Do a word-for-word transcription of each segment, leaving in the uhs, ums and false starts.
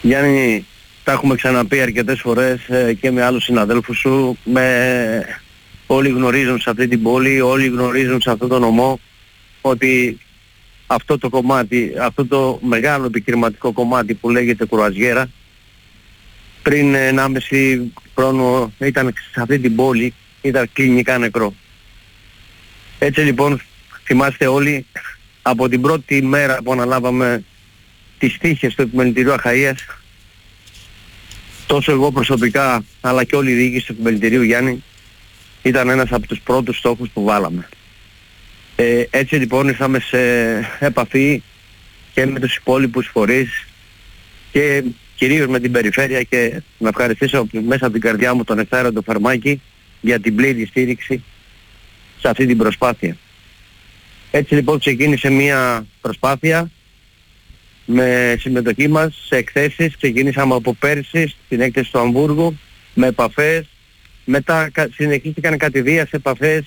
Γιάννη, τα έχουμε ξαναπεί αρκετές φορές και με άλλους συναδέλφους σου. Με... Όλοι γνωρίζουν σε αυτή την πόλη, όλοι γνωρίζουν σε αυτόν τον νομό ότι αυτό το κομμάτι, αυτό το μεγάλο επιχειρηματικό κομμάτι που λέγεται κρουαζιέρα, πριν ενάμιση χρόνο ήταν σε αυτή την πόλη, ήταν κλινικά νεκρό. Έτσι λοιπόν θυμάστε όλοι από την πρώτη μέρα που αναλάβαμε τις τύχες του επιμελητηρίου Αχαΐας, τόσο εγώ προσωπικά αλλά και όλη η διοίκηση του επιμελητηρίου, Γιάννη, ήταν ένας από τους πρώτους στόχους που βάλαμε. Ε, έτσι λοιπόν ήρθαμε σε επαφή και με τους υπόλοιπους φορείς και κυρίως με την περιφέρεια, και να ευχαριστήσω μέσα από την καρδιά μου τον Ευθέροντο Φαρμάκη για την πλήρη στήριξη σε αυτή την προσπάθεια. Έτσι λοιπόν ξεκίνησε μια προσπάθεια με συμμετοχή μας σε εκθέσεις. Ξεκινήσαμε από πέρσι στην έκθεση του Αμβούργου με επαφές, μετά συνεχίστηκαν κατηδίας επαφές.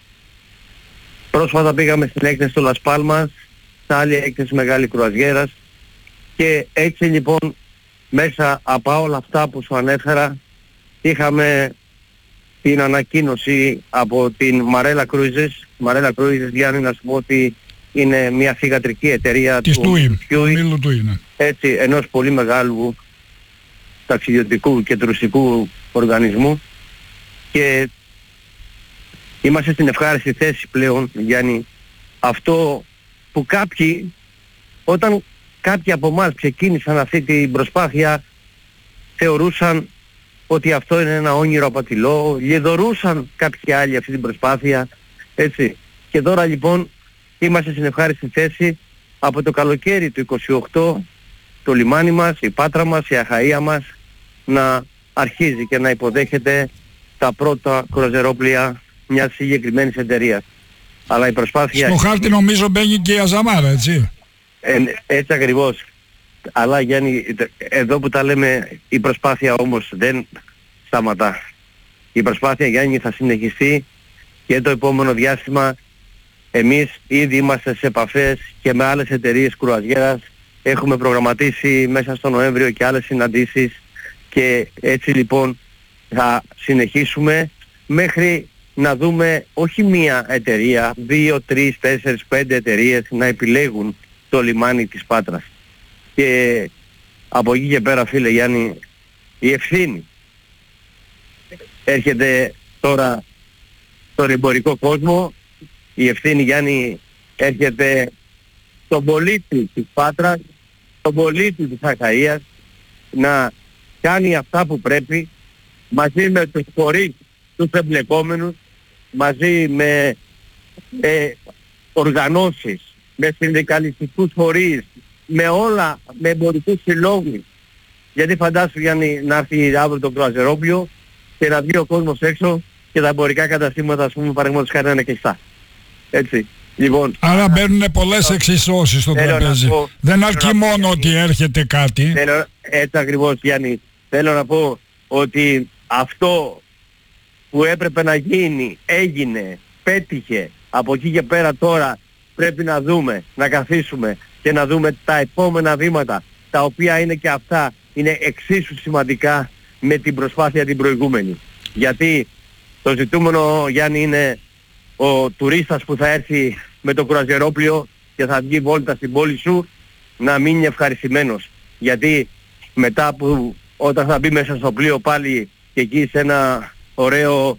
Πρόσφατα πήγαμε στην έκθεση του Λας Πάλμας, σε άλλη έκθεση Μεγάλη Κρουαζιέρας, και έτσι λοιπόν μέσα από όλα αυτά που σου ανέφερα είχαμε την ανακοίνωση από την Μαρέλα Κρούιζες. Μαρέλα Κρούιζες, Γιάννη, να σου πω ότι είναι μια θυγατρική εταιρεία της του Τούι, του έτσι, ενός πολύ μεγάλου ταξιδιωτικού και τουριστικού οργανισμού, και είμαστε στην ευχάριστη θέση πλέον, Γιάννη, αυτό που κάποιοι, όταν κάποιοι από εμάς ξεκίνησαν αυτή την προσπάθεια, θεωρούσαν ότι αυτό είναι ένα όνειρο απατηλό, λιδωρούσαν κάποιοι άλλοι αυτή την προσπάθεια, έτσι. Και τώρα λοιπόν είμαστε στην ευχάριστη θέση από το καλοκαίρι του είκοσι οκτώ το λιμάνι μας, η Πάτρα μας, η Αχαΐα μας να αρχίζει και να υποδέχεται τα πρώτα κρουαζερόπλια μιας συγκεκριμένης εταιρείας. Αλλά η προσπάθεια... Στο χάρτη νομίζω μπαίνει και η Αζαμάρα, έτσι. Ε, έτσι ακριβώς. Αλλά Γιάννη, εδώ που τα λέμε, η προσπάθεια όμως δεν σταματά. Η προσπάθεια, Γιάννη, θα συνεχιστεί και το επόμενο διάστημα. Εμείς ήδη είμαστε σε επαφές και με άλλες εταιρείες κρουαζιέρας. Έχουμε προγραμματίσει μέσα στο Νοέμβριο και άλλες συναντήσεις, και έτσι λοιπόν θα συνεχίσουμε μέχρι να δούμε όχι μία εταιρεία, δύο, τρεις, τέσσερις, πέντε εταιρείες να επιλέγουν το λιμάνι της Πάτρας. Και από εκεί και πέρα, φίλε Γιάννη, η ευθύνη έρχεται τώρα στον εμπορικό κόσμο. Η ευθύνη, Γιάννη, έρχεται στον πολίτη της Πάτρας, στον πολίτη της Αχαΐας, να κάνει αυτά που πρέπει μαζί με τους φορείς, τους εμπλεκόμενους, μαζί με ε, οργανώσεις, με συνδικαλιστικούς φορείς, με όλα, με εμπορικούς συλλόγους. Γιατί φαντάσου, Γιάννη, να έρθει αύριο το κρουαζερόπλιο και να βγει ο κόσμος έξω και τα εμπορικά καταστήματα, ας πούμε, παραδείγματος χάρη, να είναι κλειστά. Έτσι. Λοιπόν, άρα μπαίνουν πολλές εξισώσεις στο τραπέζι. Πω, δεν αρκεί μόνο πω, ότι έρχεται κάτι. Θέλω, έτσι ακριβώς, Γιάννη. Θέλω να πω ότι αυτό που έπρεπε να γίνει, έγινε, πέτυχε. Από εκεί και πέρα τώρα πρέπει να δούμε, να καθίσουμε και να δούμε τα επόμενα βήματα, τα οποία είναι και αυτά, είναι εξίσου σημαντικά με την προσπάθεια την προηγούμενη. Γιατί το ζητούμενο, Γιάννη, είναι ο τουρίστας που θα έρθει με το κρουαζιερόπλιο και θα βγει βόλτα στην πόλη σου να μείνει ευχαριστημένος. Γιατί μετά που όταν θα μπει μέσα στο πλοίο πάλι και εκεί σε ένα ωραίο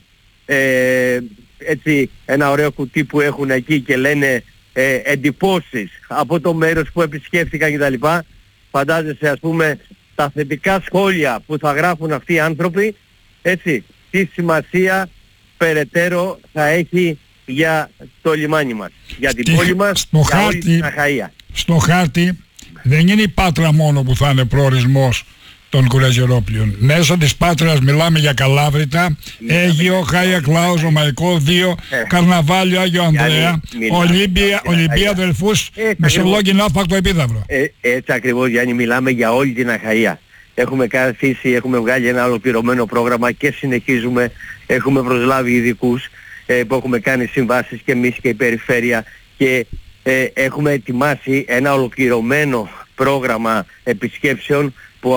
ε, έτσι, ένα ωραίο κουτί που έχουν εκεί και λένε ε, εντυπώσεις από το μέρος που επισκέφθηκαν κτλ. Φαντάζεσαι, ας πούμε, τα θετικά σχόλια που θα γράφουν αυτοί οι άνθρωποι, έτσι, τι σημασία περαιτέρω θα έχει για το λιμάνι μας, για την πόλη μας, στο για χάρτη, όλη την Αχαΐα. Στο χάρτη δεν είναι η Πάτρα μόνο που θα είναι προορισμός των κουραζιερόπλιων. Μέσω της Πάτρας μιλάμε για Καλάβρητα, Αίγιο, Χάια Κλάους, Ρωμαϊκό, Δύο, ε, Καρναβάλιο, Άγιο Ανδρέα, Ολύμπια, Ολυμπία, Δελφούς, Μεσολόγγι, Ναύπακτο, Επίδαυρο. Ε, έτσι ακριβώς, Γιάννη, μιλάμε για όλη την Αχαΐα. Έχουμε καθίσει, έχουμε βγάλει ένα ολοκληρωμένο πρόγραμμα και συνεχίζουμε. Έχουμε προσλάβει ειδικούς ε, που έχουμε κάνει συμβάσεις και εμείς και η περιφέρεια, και ε, έχουμε ετοιμάσει ένα ολοκληρωμένο πρόγραμμα επισκέψεων